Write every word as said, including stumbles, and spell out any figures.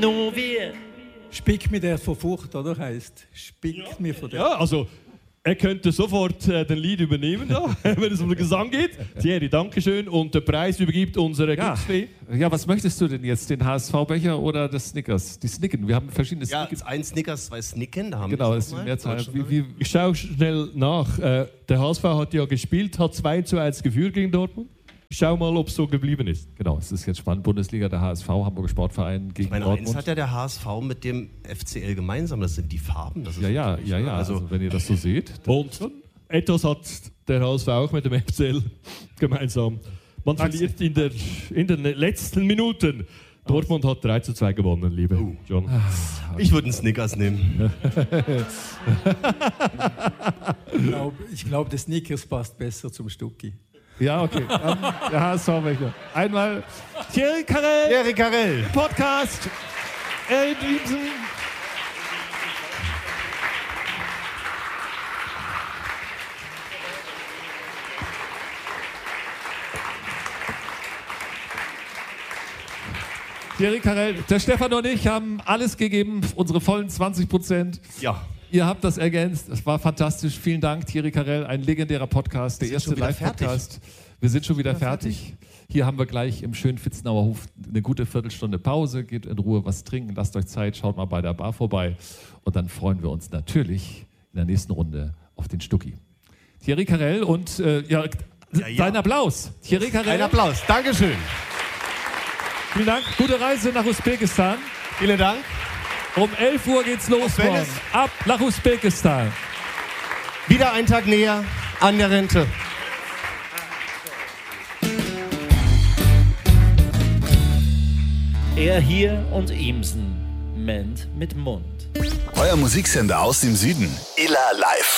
nur wir. Spick mir der vor Furcht, oder? Heißt, spick ja. mir vor der. Ja, also er könnte sofort äh, den Lied übernehmen, da, wenn es um den Gesang geht. Thierry, Dankeschön. Und der Preis übergibt unsere ja. Glücksfee. Ja, was möchtest du denn jetzt? Den H S V-Becher oder das Snickers? Die Snicken, wir haben verschiedene ja, Snickers. Ein Snickers, zwei Snicken, da haben genau, wir das ist die Mehrzahl. Wie, wie, ich schaue schnell nach. Äh, der H S V hat ja gespielt, hat zwei zu eins geführt gegen Dortmund. Schau mal, ob es so geblieben ist. Genau, es ist jetzt spannend. Bundesliga, der H S V, Hamburger Sportverein gegen ich meine, Dortmund. eins hat ja der H S V mit dem F C L gemeinsam, das sind die Farben. Das ist ja, ja, ja, ja. Also, also, wenn ihr das so seht. Und etwas hat der H S V auch mit dem F C L gemeinsam. Man verliert in, der, in den letzten Minuten. Dortmund hat drei zu zwei gewonnen, liebe oh. John. Ich würde einen Snickers nehmen. ich glaube, glaub, der Snickers passt besser zum Stucki. Ja, okay. Um, der H S V-Becher. Einmal Thierry Carrel. Thierry Carrel. Podcast. Erik Liebsen. Thierry Carrel, der Stefan und ich haben alles gegeben, unsere vollen zwanzig Prozent. Ja. Ihr habt das ergänzt, es war fantastisch. Vielen Dank, Thierry Carrel, ein legendärer Podcast, der erste Live-Podcast. Wir sind schon wieder fertig. fertig. Hier haben wir gleich im schönen Fitzenauer Hof eine gute Viertelstunde Pause. Geht in Ruhe was trinken, lasst euch Zeit, schaut mal bei der Bar vorbei. Und dann freuen wir uns natürlich in der nächsten Runde auf den Stucki. Thierry Carrel und äh, ja, ja, ja. sein Applaus. Thierry Carrel. Ein Applaus, Dankeschön. Vielen Dank, gute Reise nach Usbekistan. Vielen Dank. Um elf Uhr geht's los morgen. Ab nach Usbekistan. Wieder ein Tag näher an der Rente. Er hier und Emsen. Ment mit Mund. Euer Musiksender aus dem Süden. Illa Live.